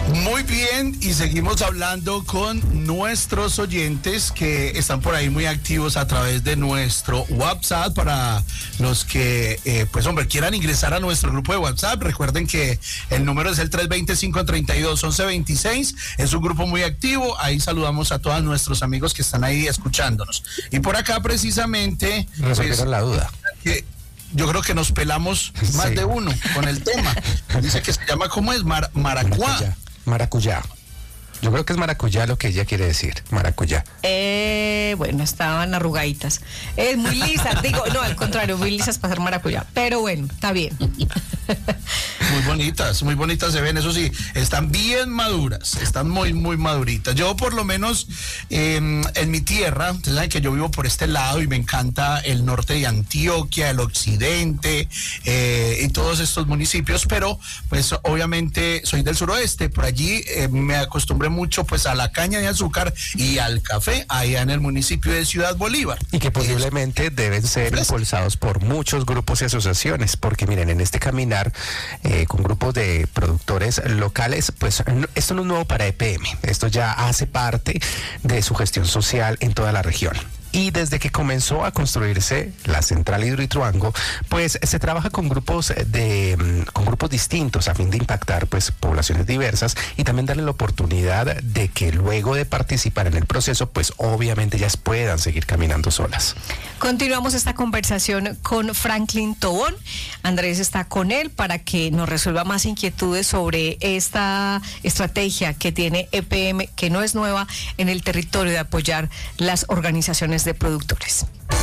Muy bien, y seguimos hablando con nuestros oyentes que están por ahí muy activos a través de nuestro WhatsApp. Para los que, quieran ingresar a nuestro grupo de WhatsApp, recuerden que el número es el 320-532-1126. Es un grupo muy activo. Ahí saludamos a todos nuestros amigos que están ahí escuchándonos. Y por acá precisamente resolvieron la duda. Yo creo que nos pelamos más de uno con el tema. Dice que se llama, ¿cómo es? Maracuá. Maracuyá. Yo creo que es maracuyá lo que ella quiere decir, maracuyá. Bueno, estaban arrugaditas. Muy lisas, digo, no, al contrario, muy lisas para ser maracuyá. Pero bueno, está bien. Muy bonitas se ven, eso sí, están bien maduras, están muy, muy maduritas. Yo por lo menos en mi tierra, ustedes saben que yo vivo por este lado y me encanta el norte de Antioquia, el occidente y todos estos municipios, pero pues obviamente soy del suroeste, por allí me acostumbré mucho pues a la caña de azúcar y al café allá en el municipio de Ciudad Bolívar. Y que posiblemente deben ser impulsados por muchos grupos y asociaciones, porque miren, en este caminar con grupos de productores locales, pues esto no es nuevo para EPM, esto ya hace parte de su gestión social en toda la región. Y desde que comenzó a construirse la central Hidroituango, pues se trabaja con grupos distintos a fin de impactar pues poblaciones diversas y también darle la oportunidad de que luego de participar en el proceso, pues obviamente ellas puedan seguir caminando solas. Continuamos esta conversación con Franklin Tobón. Andrés está con él para que nos resuelva más inquietudes sobre esta estrategia que tiene EPM, que no es nueva, en el territorio de apoyar las organizaciones de productores.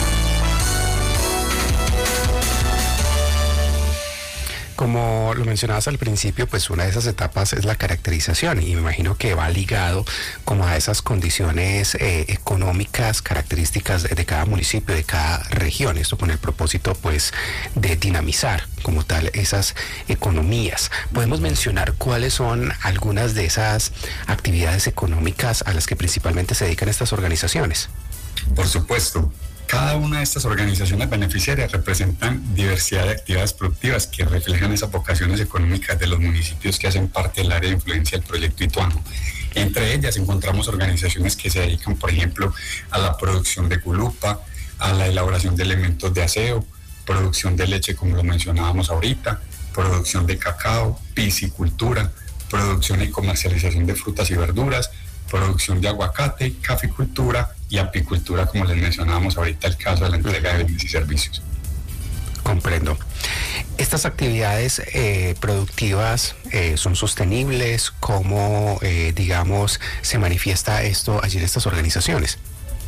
Como lo mencionabas al principio, pues una de esas etapas es la caracterización y me imagino que va ligado como a esas condiciones económicas, características de cada municipio, de cada región. Esto con el propósito pues de dinamizar como tal esas economías. ¿Podemos mencionar cuáles son algunas de esas actividades económicas a las que principalmente se dedican estas organizaciones? Por supuesto. Cada una de estas organizaciones beneficiarias representan diversidad de actividades productivas que reflejan esas vocaciones económicas de los municipios que hacen parte del área de influencia del proyecto Ituango. Entre ellas encontramos organizaciones que se dedican, por ejemplo, a la producción de gulupa, a la elaboración de elementos de aseo, producción de leche, como lo mencionábamos ahorita, producción de cacao, piscicultura, producción y comercialización de frutas y verduras, producción de aguacate, caficultura y apicultura, como les mencionábamos ahorita, el caso de la entrega de bienes y servicios. Comprendo. ¿Estas actividades productivas son sostenibles? ¿Cómo, se manifiesta esto allí en estas organizaciones?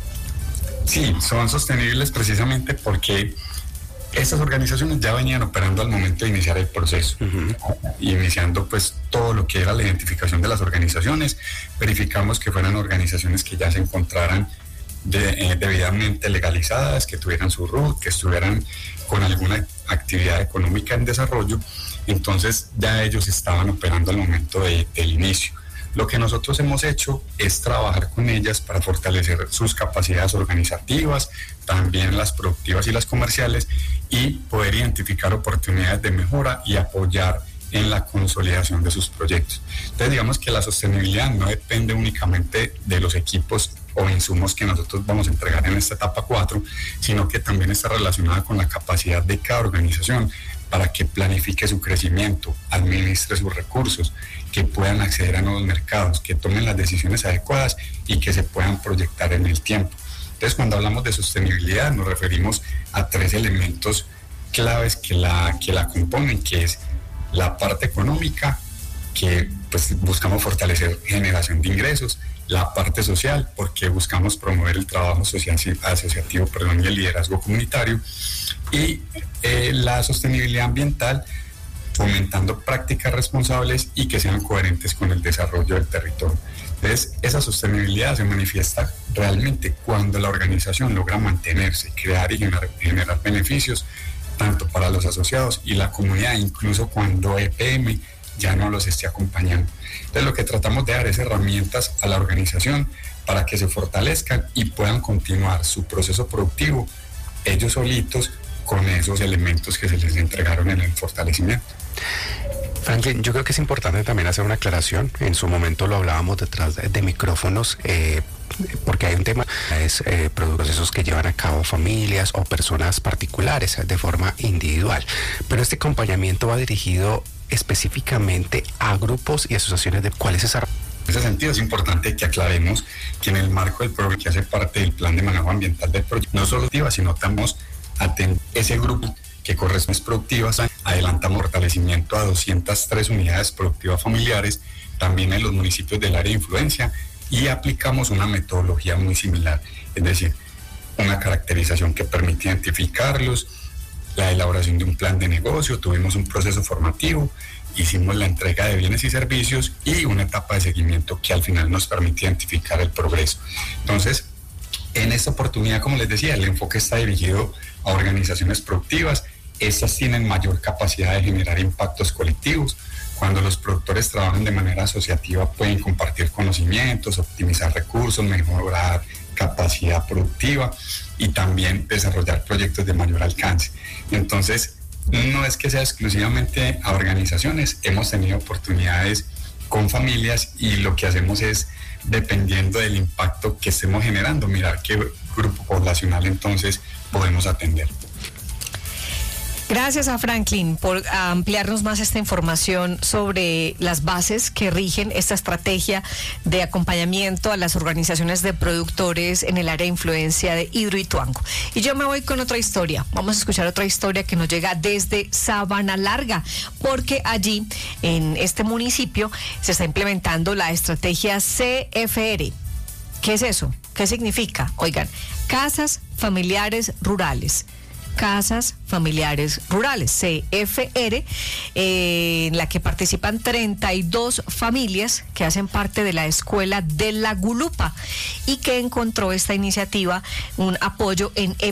Sí, son sostenibles precisamente porque estas organizaciones ya venían operando al momento de iniciar el proceso, iniciando pues todo lo que era la identificación de las organizaciones. Verificamos que fueran organizaciones que ya se encontraran debidamente legalizadas, que tuvieran su RUT, que estuvieran con alguna actividad económica en desarrollo. Entonces ya ellos estaban operando al momento del inicio. Lo que nosotros hemos hecho es trabajar con ellas para fortalecer sus capacidades organizativas, también las productivas y las comerciales, y poder identificar oportunidades de mejora y apoyar en la consolidación de sus proyectos. Entonces digamos que la sostenibilidad no depende únicamente de los equipos o insumos que nosotros vamos a entregar en esta etapa 4, sino que también está relacionada con la capacidad de cada organización para que planifique su crecimiento, administre sus recursos, que puedan acceder a nuevos mercados, que tomen las decisiones adecuadas y que se puedan proyectar en el tiempo. Entonces, cuando hablamos de sostenibilidad, nos referimos a 3 elementos claves que la componen, que es la parte económica, que pues buscamos fortalecer generación de ingresos, la parte social, porque buscamos promover el trabajo asociativo y el liderazgo comunitario, y la sostenibilidad ambiental, fomentando prácticas responsables y que sean coherentes con el desarrollo del territorio. Entonces, esa sostenibilidad se manifiesta realmente cuando la organización logra mantenerse, crear y generar beneficios, tanto para los asociados y la comunidad, incluso cuando EPM ya no los esté acompañando. Entonces, lo que tratamos de dar es herramientas a la organización para que se fortalezcan y puedan continuar su proceso productivo ellos solitos con esos elementos que se les entregaron en el fortalecimiento. Franklin, yo creo que es importante también hacer una aclaración. En su momento lo hablábamos detrás de micrófonos, porque hay un tema, es procesos que llevan a cabo familias o personas particulares de forma individual. Pero este acompañamiento va dirigido específicamente a grupos y asociaciones de cuál es esa. En ese sentido es importante que aclaremos que en el marco del programa que hace parte del plan de manejo ambiental del proyecto, no solo sino estamos atendiendo ese grupo que corresponde productivas, adelantamos fortalecimiento a 203 unidades productivas familiares, también en los municipios del área de influencia, y aplicamos una metodología muy similar, es decir, una caracterización que permite identificarlos, la elaboración de un plan de negocio, tuvimos un proceso formativo, hicimos la entrega de bienes y servicios y una etapa de seguimiento que al final nos permite identificar el progreso. Entonces, en esta oportunidad, como les decía, el enfoque está dirigido a organizaciones productivas. Estas tienen mayor capacidad de generar impactos colectivos. Cuando los productores trabajan de manera asociativa, pueden compartir conocimientos, optimizar recursos, mejorar capacidad productiva y también desarrollar proyectos de mayor alcance. Entonces, no es que sea exclusivamente a organizaciones, hemos tenido oportunidades con familias y lo que hacemos es, dependiendo del impacto que estemos generando, mirar qué grupo poblacional entonces podemos atender. Gracias a Franklin por ampliarnos más esta información sobre las bases que rigen esta estrategia de acompañamiento a las organizaciones de productores en el área de influencia de Hidroituango. Y yo me voy con otra historia. Vamos a escuchar otra historia que nos llega desde Sabana Larga, porque allí, en este municipio, se está implementando la estrategia CFR. ¿Qué es eso? ¿Qué significa? Oigan, Casas Familiares Rurales. Casas Familiares Rurales, CFR, en la que participan 32 familias que hacen parte de la escuela de La Gulupa y que encontró esta iniciativa un apoyo en